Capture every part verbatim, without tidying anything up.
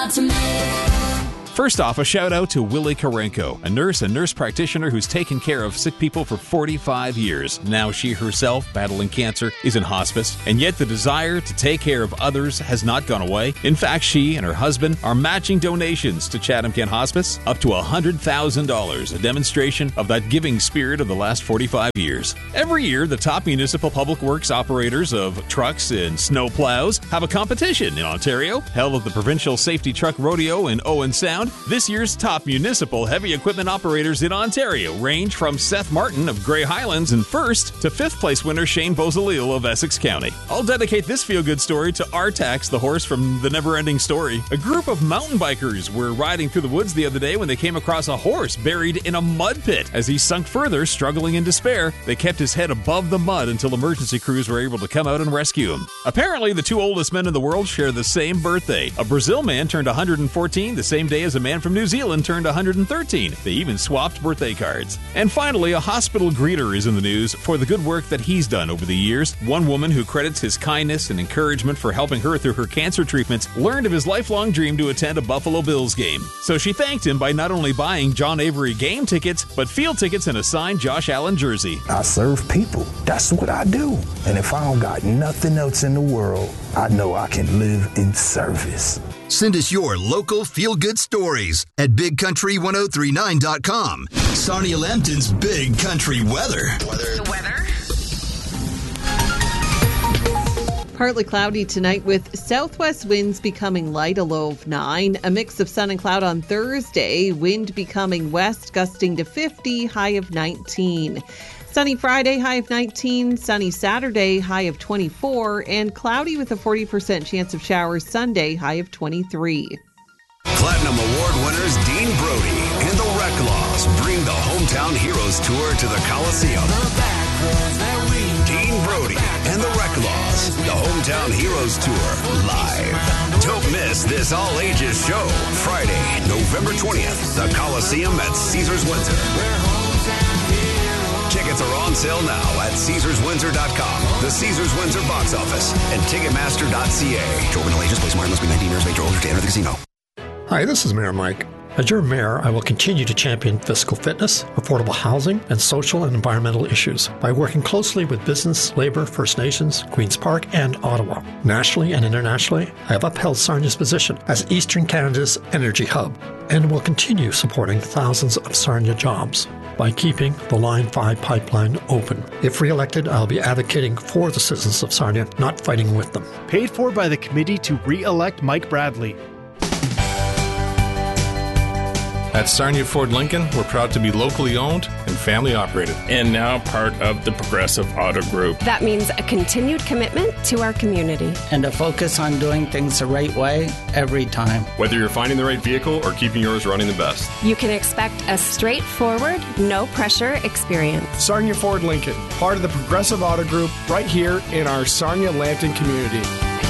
not to make. First off, a shout out to Willie Karenko, a nurse and nurse practitioner who's taken care of sick people for forty-five years. Now she herself, battling cancer, is in hospice, and yet the desire to take care of others has not gone away. In fact, she and her husband are matching donations to Chatham-Kent Hospice up to one hundred thousand dollars, a demonstration of that giving spirit of the last forty-five years. Every year, the top municipal public works operators of trucks and snow plows have a competition in Ontario, held at the Provincial Safety Truck Rodeo in Owen Sound. This year's top municipal heavy equipment operators in Ontario range from Seth Martin of Grey Highlands in first to fifth place winner Shane Bozalil of Essex County. I'll dedicate this feel-good story to Artax, the horse from The Never-Ending Story. A group of mountain bikers were riding through the woods the other day when they came across a horse buried in a mud pit. As he sunk further, struggling in despair, they kept his head above the mud until emergency crews were able to come out and rescue him. Apparently, the two oldest men in the world share the same birthday. A Brazil man turned one hundred fourteen the same day as a man from New Zealand turned one hundred thirteen. They even swapped birthday cards. And finally, a hospital greeter is in the news for the good work that he's done over the years. One woman who credits his kindness and encouragement for helping her through her cancer treatments learned of his lifelong dream to attend a Buffalo Bills game. So she thanked him by not only buying John Avery game tickets, but field tickets and a signed Josh Allen jersey. I serve people. That's what I do. And if I don't got nothing else in the world, I know I can live in service. Send us your local feel-good stories at big country ten thirty-nine dot com. Sarnia Lambton's Big Country Weather. The weather? Partly cloudy tonight with southwest winds becoming light, a low of nine. A mix of sun and cloud on Thursday. Wind becoming west, gusting to fifty, high of nineteen. Sunny Friday, high of nineteen. Sunny Saturday, high of twenty-four. And cloudy with a forty percent chance of showers Sunday, high of twenty-three. Platinum Award winners Dean Brody and the Reclaws bring the Hometown Heroes Tour to the Coliseum. Dean Brody and the Reclaws, the Hometown Heroes Tour, live. Don't miss this all-ages show. Friday, November twentieth, the Coliseum at Caesars Windsor. Tickets are on sale now at Caesars Windsor dot com, the Caesars Windsor box office, and Ticketmaster dot c a. Terminal ages, place smart, must be nineteen years of age or older to enter the casino. Hi, this is Mayor Mike. As your mayor, I will continue to champion physical fitness, affordable housing, and social and environmental issues by working closely with business, labor, First Nations, Queen's Park, and Ottawa. Nationally and internationally, I have upheld Sarnia's position as Eastern Canada's energy hub and will continue supporting thousands of Sarnia jobs by keeping the Line five pipeline open. If re-elected, I'll be advocating for the citizens of Sarnia, not fighting with them. Paid for by the committee to re-elect Mike Bradley. At Sarnia Ford Lincoln, we're proud to be locally owned and family operated. And now part of the Progressive Auto Group. That means a continued commitment to our community. And a focus on doing things the right way every time. Whether you're finding the right vehicle or keeping yours running the best. You can expect a straightforward, no-pressure experience. Sarnia Ford Lincoln, part of the Progressive Auto Group, right here in our Sarnia Lambton community.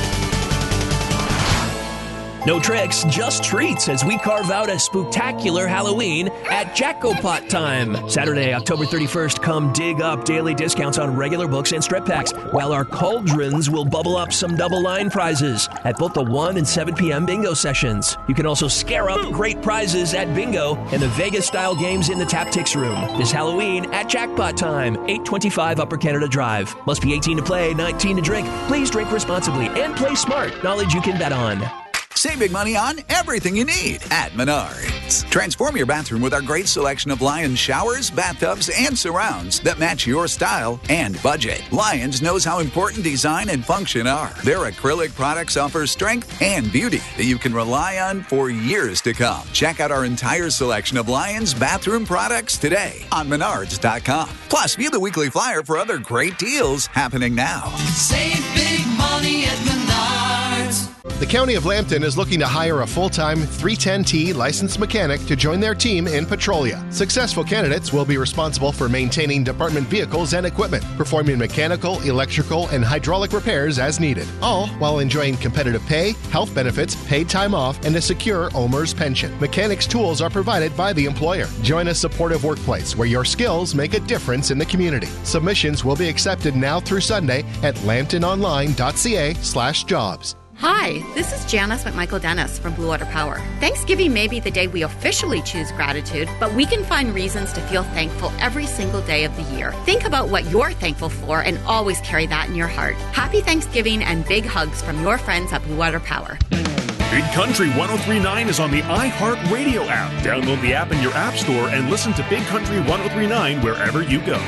No tricks, just treats as we carve out a spooktacular Halloween at Jackopot Time. Saturday, October thirty-first, come dig up daily discounts on regular books and strip packs, while our cauldrons will bubble up some double line prizes at both the one and seven p.m. bingo sessions. You can also scare up great prizes at bingo and the Vegas-style games in the Taptics room. This Halloween at Jackpot Time, eight twenty-five Upper Canada Drive. Must be eighteen to play, nineteen to drink. Please drink responsibly and play smart. Knowledge you can bet on. Save big money on everything you need at Menards. Transform your bathroom with our great selection of Lions showers, bathtubs, and surrounds that match your style and budget. Lions knows how important design and function are. Their acrylic products offer strength and beauty that you can rely on for years to come. Check out our entire selection of Lions bathroom products today on Menards dot com. Plus, view the weekly flyer for other great deals happening now. Save big money at Menards. The County of Lambton is looking to hire a full-time three ten T licensed mechanic to join their team in Petrolia. Successful candidates will be responsible for maintaining department vehicles and equipment, performing mechanical, electrical, and hydraulic repairs as needed, all while enjoying competitive pay, health benefits, paid time off, and a secure O M R S pension. Mechanics tools are provided by the employer. Join a supportive workplace where your skills make a difference in the community. Submissions will be accepted now through Sunday at lambton online dot c a slash jobs. Hi, this is Janice McMichael Dennis from Blue Water Power. Thanksgiving may be the day we officially choose gratitude, but we can find reasons to feel thankful every single day of the year. Think about what you're thankful for and always carry that in your heart. Happy Thanksgiving and big hugs from your friends at Blue Water Power. Big Country one oh three point nine is on the iHeartRadio app. Download the app in your app store and listen to Big Country one oh three point nine wherever you go.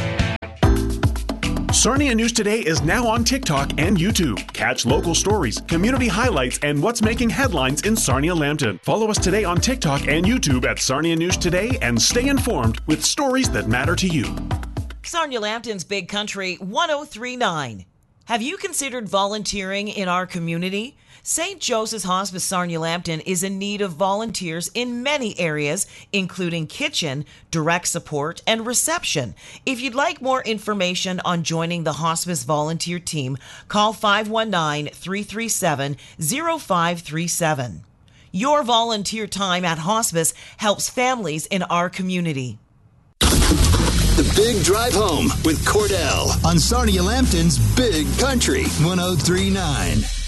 Sarnia News Today is now on TikTok and YouTube. Catch local stories, community highlights, and what's making headlines in Sarnia-Lambton. Follow us today on TikTok and YouTube at Sarnia News Today and stay informed with stories that matter to you. Sarnia-Lambton's Big Country one oh three point nine. Have you considered volunteering in our community? Saint Joseph's Hospice Sarnia-Lambton is in need of volunteers in many areas, including kitchen, direct support, and reception. If you'd like more information on joining the hospice volunteer team, call five one nine, three three seven, zero five three seven. Your volunteer time at hospice helps families in our community. The Big Drive Home with Cordell on Sarnia-Lambton's Big Country one oh three point nine.